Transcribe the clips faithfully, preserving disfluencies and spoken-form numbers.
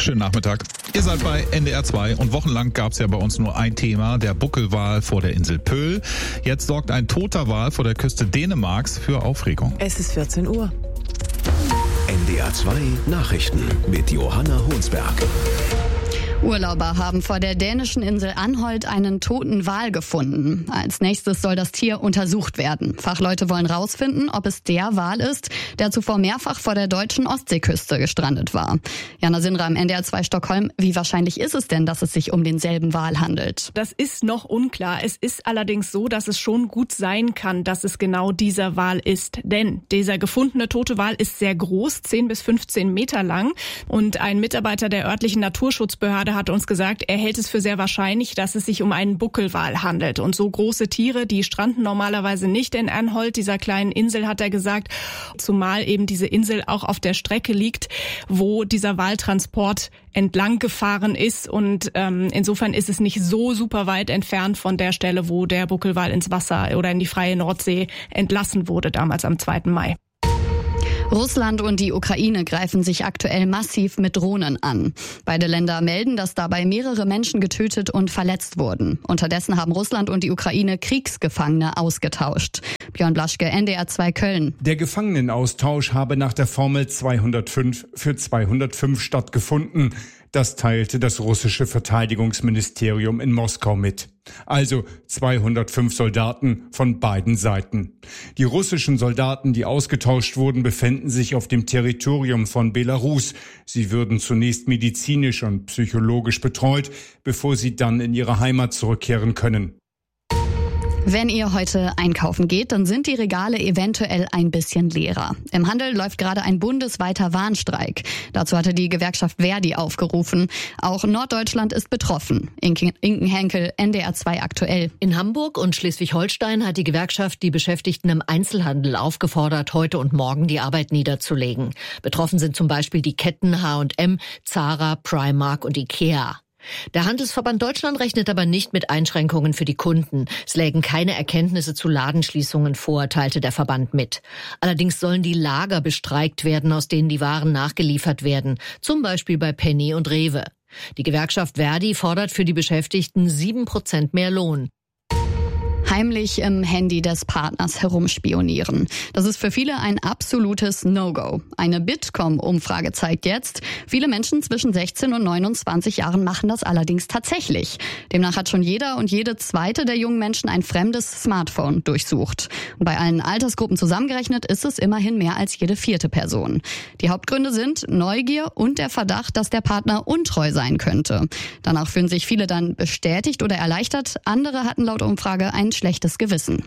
Schönen Nachmittag. Ihr seid bei N D R zwei und wochenlang gab es ja bei uns nur ein Thema, der Buckelwal vor der Insel Pöhl. Jetzt sorgt ein toter Wal vor der Küste Dänemarks für Aufregung. Es ist vierzehn Uhr. N D R zwei Nachrichten mit Johanna Honsberg. Urlauber haben vor der dänischen Insel Anholt einen toten Wal gefunden. Als nächstes soll das Tier untersucht werden. Fachleute wollen rausfinden, ob es der Wal ist, der zuvor mehrfach vor der deutschen Ostseeküste gestrandet war. Jana Sinra im N D R zwei Stockholm. Wie wahrscheinlich ist es denn, dass es sich um denselben Wal handelt? Das ist noch unklar. Es ist allerdings so, dass es schon gut sein kann, dass es genau dieser Wal ist. Denn dieser gefundene tote Wal ist sehr groß, zehn bis fünfzehn Meter lang. Und ein Mitarbeiter der örtlichen Naturschutzbehörde hat uns gesagt, er hält es für sehr wahrscheinlich, dass es sich um einen Buckelwal handelt. Und so große Tiere, die stranden normalerweise nicht in Anholt, dieser kleinen Insel, hat er gesagt. Zumal eben diese Insel auch auf der Strecke liegt, wo dieser Waltransport entlang gefahren ist. Und ähm, insofern ist es nicht so super weit entfernt von der Stelle, wo der Buckelwal ins Wasser oder in die freie Nordsee entlassen wurde, damals am zweiten Mai. Russland und die Ukraine greifen sich aktuell massiv mit Drohnen an. Beide Länder melden, dass dabei mehrere Menschen getötet und verletzt wurden. Unterdessen haben Russland und die Ukraine Kriegsgefangene ausgetauscht. Björn Blaschke, N D R zwei Köln. Der Gefangenenaustausch habe nach der Formel zweihundertfünf für zweihundertfünf stattgefunden. Das teilte das russische Verteidigungsministerium in Moskau mit. Also zweihundertfünf Soldaten von beiden Seiten. Die russischen Soldaten, die ausgetauscht wurden, befänden sich auf dem Territorium von Belarus. Sie würden zunächst medizinisch und psychologisch betreut, bevor sie dann in ihre Heimat zurückkehren können. Wenn ihr heute einkaufen geht, dann sind die Regale eventuell ein bisschen leerer. Im Handel läuft gerade ein bundesweiter Warnstreik. Dazu hatte die Gewerkschaft Verdi aufgerufen. Auch Norddeutschland ist betroffen. Inken Henkel, N D R zwei aktuell. In Hamburg und Schleswig-Holstein hat die Gewerkschaft die Beschäftigten im Einzelhandel aufgefordert, heute und morgen die Arbeit niederzulegen. Betroffen sind zum Beispiel die Ketten H und M, Zara, Primark und Ikea. Der Handelsverband Deutschland rechnet aber nicht mit Einschränkungen für die Kunden. Es lägen keine Erkenntnisse zu Ladenschließungen vor, teilte der Verband mit. Allerdings sollen die Lager bestreikt werden, aus denen die Waren nachgeliefert werden, zum Beispiel bei Penny und Rewe. Die Gewerkschaft Verdi fordert für die Beschäftigten sieben Prozent mehr Lohn. Heimlich im Handy des Partners herumspionieren. Das ist für viele ein absolutes No-Go. Eine Bitkom-Umfrage zeigt jetzt, viele Menschen zwischen sechzehn und neunundzwanzig Jahren machen das allerdings tatsächlich. Demnach hat schon jeder und jede zweite der jungen Menschen ein fremdes Smartphone durchsucht. Und bei allen Altersgruppen zusammengerechnet ist es immerhin mehr als jede vierte Person. Die Hauptgründe sind Neugier und der Verdacht, dass der Partner untreu sein könnte. Danach fühlen sich viele dann bestätigt oder erleichtert. Andere hatten laut Umfrage ein schlechtes Gewissen.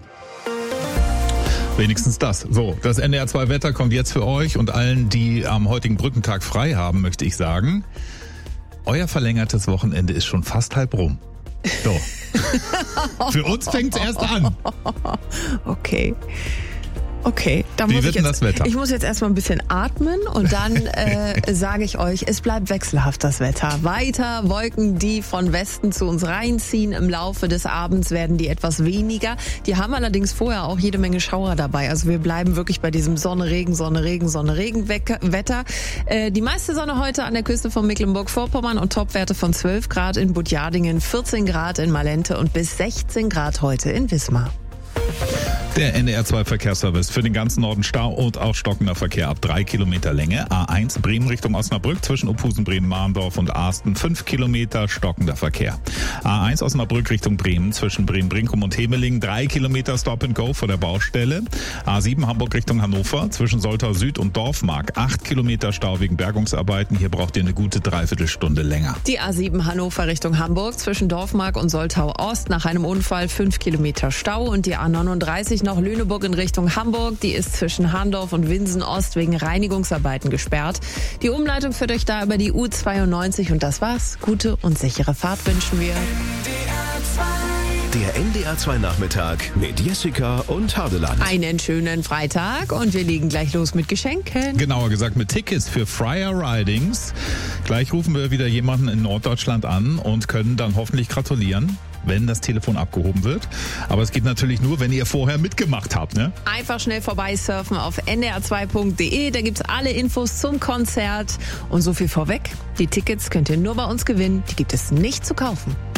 Wenigstens das. So, das N D R zwei Wetter kommt jetzt für euch und allen, die am heutigen Brückentag frei haben, möchte ich sagen, euer verlängertes Wochenende ist schon fast halb rum. So. Für uns fängt's erst an. Okay. Okay, dann Wie muss wird ich denn jetzt, das Wetter? ich muss jetzt erstmal ein bisschen atmen und dann äh, sage ich euch, es bleibt wechselhaft das Wetter. Weiter Wolken, die von Westen zu uns reinziehen. Im Laufe des Abends werden die etwas weniger. Die haben allerdings vorher auch jede Menge Schauer dabei. Also wir bleiben wirklich bei diesem Sonne, Regen, Sonne, Regen, Sonne, Regen Wetter. Äh, die meiste Sonne heute an der Küste von Mecklenburg-Vorpommern und Topwerte von zwölf Grad in Budjadingen, vierzehn Grad in Malente und bis sechzehn Grad heute in Wismar. Der N D R zwei Verkehrsservice für den ganzen Norden Stau und auch stockender Verkehr ab drei Kilometer Länge. A eins Bremen Richtung Osnabrück zwischen Ophusen, Bremen, Mahndorf und Asten fünf Kilometer stockender Verkehr. A eins Osnabrück Richtung Bremen zwischen Bremen-Brinkum und Hemeling drei Kilometer Stop and Go vor der Baustelle. A sieben Hamburg Richtung Hannover zwischen Soltau Süd und Dorfmark acht Kilometer Stau wegen Bergungsarbeiten. Hier braucht ihr eine gute Dreiviertelstunde länger. Die A sieben Hannover Richtung Hamburg zwischen Dorfmark und Soltau Ost nach einem Unfall fünf Kilometer Stau und die A neununddreißig noch Lüneburg in Richtung Hamburg. Die ist zwischen Hahndorf und Winsen Ost wegen Reinigungsarbeiten gesperrt. Die Umleitung führt euch da über die U zweiundneunzig und das war's. Gute und sichere Fahrt wünschen wir. Der N D R zwei Nachmittag mit Jessica und Hardeland. Einen schönen Freitag und wir legen gleich los mit Geschenken. Genauer gesagt mit Tickets für Fryer Ridings. Gleich rufen wir wieder jemanden in Norddeutschland an und können dann hoffentlich gratulieren. wenn das Telefon abgehoben wird. Aber es geht natürlich nur, wenn ihr vorher mitgemacht habt, ne? Einfach schnell vorbeisurfen auf n d r zwei punkt d e. Da gibt's alle Infos zum Konzert. Und so viel vorweg, die Tickets könnt ihr nur bei uns gewinnen. Die gibt es nicht zu kaufen.